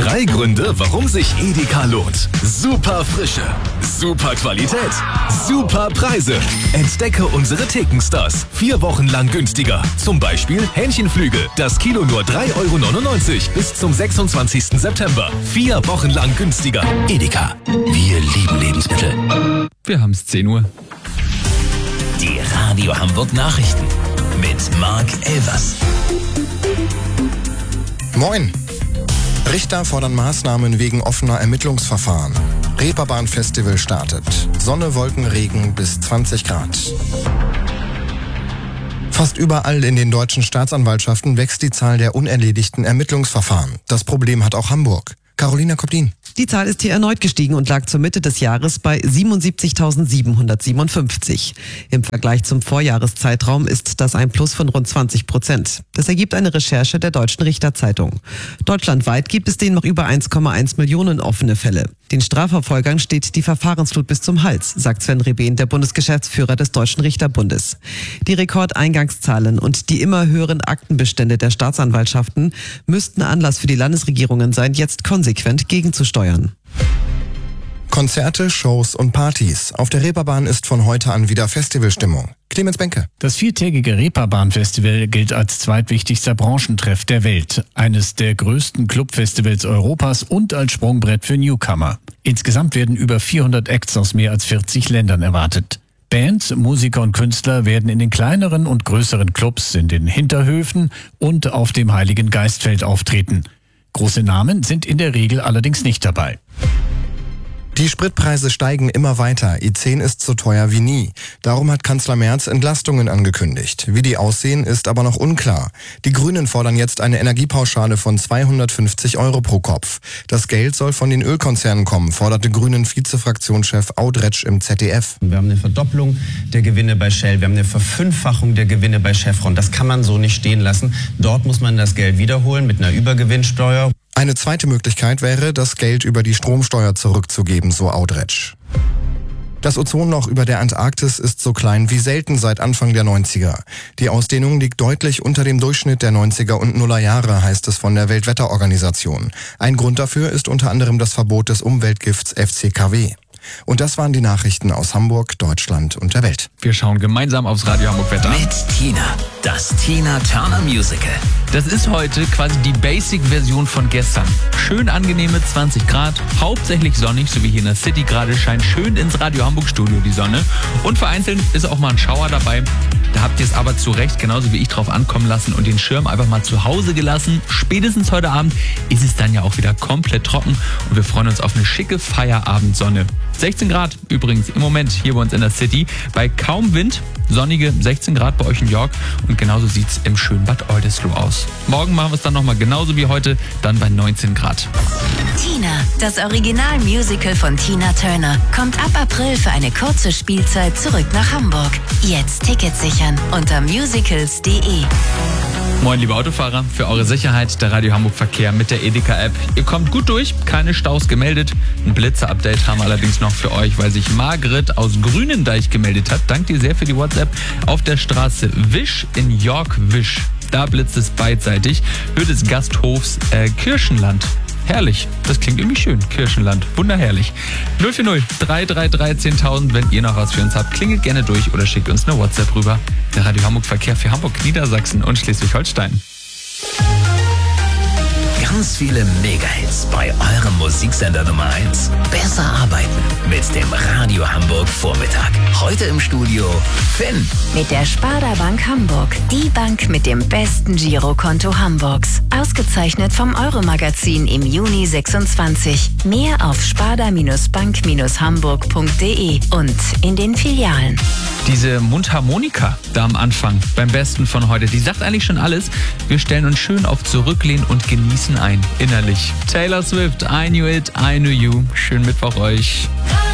3 Gründe, warum sich Edeka lohnt. Super Frische, super Qualität, super Preise. Entdecke unsere Thekenstars. 4 Wochen lang günstiger. Zum Beispiel Hähnchenflügel. Das Kilo nur 3,99 € bis zum 26. September. 4 Wochen lang günstiger. Edeka. Wir lieben Lebensmittel. Wir haben es 10 Uhr. Die Radio Hamburg Nachrichten mit Marc Elvers. Moin. Richter fordern Maßnahmen wegen offener Ermittlungsverfahren. Reeperbahn-Festival startet. Sonne, Wolken, Regen bis 20 Grad. Fast überall in den deutschen Staatsanwaltschaften wächst die Zahl der unerledigten Ermittlungsverfahren. Das Problem hat auch Hamburg. Carolina Koptin. Die Zahl ist hier erneut gestiegen und lag zur Mitte des Jahres bei 77.757. Im Vergleich zum Vorjahreszeitraum ist das ein Plus von rund 20%. Das ergibt eine Recherche der Deutschen Richterzeitung. Deutschlandweit gibt es demnach über 1,1 Millionen offene Fälle. Den Strafverfolgern steht die Verfahrensflut bis zum Hals, sagt Sven Rebehn, der Bundesgeschäftsführer des Deutschen Richterbundes. Die Rekordeingangszahlen und die immer höheren Aktenbestände der Staatsanwaltschaften müssten Anlass für die Landesregierungen sein, jetzt konsequent gegenzusteuern. Konzerte, Shows und Partys. Auf der Reeperbahn ist von heute an wieder Festivalstimmung. Clemens Benke. Das 4-tägige Reeperbahn-Festival gilt als zweitwichtigster Branchentreff der Welt, eines der größten Clubfestivals Europas und als Sprungbrett für Newcomer. Insgesamt werden über 400 Acts aus mehr als 40 Ländern erwartet. Bands, Musiker und Künstler werden in den kleineren und größeren Clubs, in den Hinterhöfen und auf dem Heiligen Geistfeld auftreten. Große Namen sind in der Regel allerdings nicht dabei. Die Spritpreise steigen immer weiter. E10 ist so teuer wie nie. Darum hat Kanzler Merz Entlastungen angekündigt. Wie die aussehen, ist aber noch unklar. Die Grünen fordern jetzt eine Energiepauschale von 250 € pro Kopf. Das Geld soll von den Ölkonzernen kommen, forderte Grünen Vizefraktionschef Audretsch im ZDF. Wir haben eine Verdopplung der Gewinne bei Shell, wir haben eine Verfünffachung der Gewinne bei Chevron. Das kann man so nicht stehen lassen. Dort muss man das Geld wiederholen mit einer Übergewinnsteuer. Eine zweite Möglichkeit wäre, das Geld über die Stromsteuer zurückzugeben, so Audretsch. Das Ozonloch über der Antarktis ist so klein wie selten seit Anfang der 90er. Die Ausdehnung liegt deutlich unter dem Durchschnitt der 90er und Nuller Jahre, heißt es von der Weltwetterorganisation. Ein Grund dafür ist unter anderem das Verbot des Umweltgifts FCKW. Und das waren die Nachrichten aus Hamburg, Deutschland und der Welt. Wir schauen gemeinsam aufs Radio Hamburg Wetter. Mit Tina, das Tina Turner Musical. Das ist heute quasi die Basic-Version von gestern. Schön angenehme 20 Grad, hauptsächlich sonnig, so wie hier in der City gerade, scheint schön ins Radio Hamburg Studio die Sonne. Und vereinzelt ist auch mal ein Schauer dabei. Da habt ihr es aber zu Recht, genauso wie ich, drauf ankommen lassen und den Schirm einfach mal zu Hause gelassen. Spätestens heute Abend ist es dann ja auch wieder komplett trocken und wir freuen uns auf eine schicke Feierabendsonne. 16 Grad übrigens im Moment hier bei uns in der City, bei kaum Wind, sonnige 16 Grad bei euch in York und genauso sieht es im schönen Bad Oldesloe aus. Morgen machen wir es dann nochmal genauso wie heute, dann bei 19 Grad. Tina, das Original-Musical von Tina Turner, kommt ab April für eine kurze Spielzeit zurück nach Hamburg. Jetzt Tickets sichern unter musicals.de. Moin liebe Autofahrer, für eure Sicherheit der Radio Hamburg Verkehr mit der Edeka-App. Ihr kommt gut durch, keine Staus gemeldet. Ein Blitzer-Update haben wir allerdings noch für euch, weil sich Margret aus Grünendeich gemeldet hat. Dank dir sehr für die WhatsApp. Auf der Straße Wisch in York-Wisch. Da blitzt es beidseitig. Höhe des Gasthofs Kirchenland. Herrlich, das klingt irgendwie schön. Kirchenland, wunderherrlich. 040 333 10.000, wenn ihr noch was für uns habt, klingelt gerne durch oder schickt uns eine WhatsApp rüber. Der Radio Hamburg Verkehr für Hamburg, Niedersachsen und Schleswig-Holstein. Ganz viele Mega-Hits bei eurem Musiksender Nummer 1. Besser arbeiten mit dem Radio Hamburg Vormittag. Heute im Studio Finn. Mit der Sparda Bank Hamburg. Die Bank mit dem besten Girokonto Hamburgs. Ausgezeichnet vom Euro-Magazin im Juni 26. Mehr auf sparda-bank-hamburg.de und in den Filialen. Diese Mundharmonika da am Anfang, beim Besten von heute, die sagt eigentlich schon alles. Wir stellen uns schön auf Zurücklehnen und genießen ein, innerlich. Taylor Swift, I Knew It, I Knew You. Schönen Mittwoch euch.